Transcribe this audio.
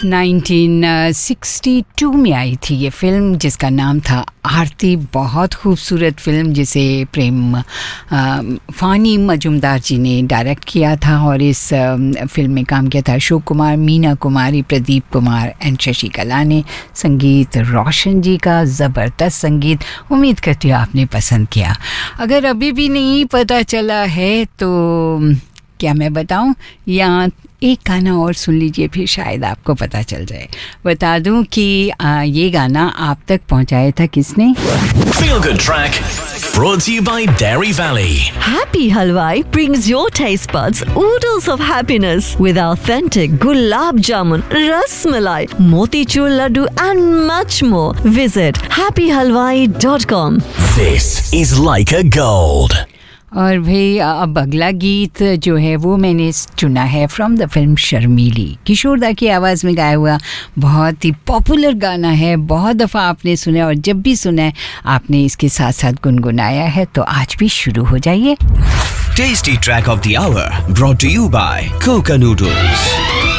1962 में आई थी ये फिल्म, जिसका नाम था आरती। बहुत खूबसूरत फिल्म जिसे प्रेम फ़ानी मजुमदार जी ने डायरेक्ट किया था, और इस फिल्म में काम किया था अशोक कुमार, मीना कुमारी, प्रदीप कुमार एंड शशि कला ने। संगीत रोशन जी का, ज़बरदस्त संगीत। उम्मीद करती हूँ आपने पसंद किया। अगर अभी भी नहीं पता चला है तो क्या मैं बताऊं, या एक गाना और सुन लीजिए, फिर शायद आपको पता चल जाए। बता दूं कि ये गाना आप तक पहुंचाया था किसने? Feel Good Track brought to you by Dairy Valley. Happy Halwai brings your taste buds oodles of happiness with authentic gulab jamun, ras malai, motichur laddu and much more. Visit happyhalwai.com. This is Leica Gold. और भाई अब अगला गीत जो है वो मैंने चुना है फ्रॉम द फिल्म शर्मीली। किशोर दा की आवाज़ में गाया हुआ बहुत ही पॉपुलर गाना है, बहुत दफ़ा आपने सुना, और जब भी सुना है आपने इसके साथ साथ गुनगुनाया है। तो आज भी शुरू हो जाइए। Tasty Track of the Hour brought to you by Coca Noodles.